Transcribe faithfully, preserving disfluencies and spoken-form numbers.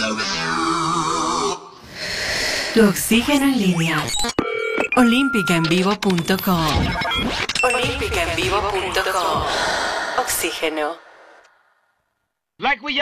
Tu oxígeno en línea. olímpica en vivo punto com. olímpica en vivo punto com. Oxígeno. Like we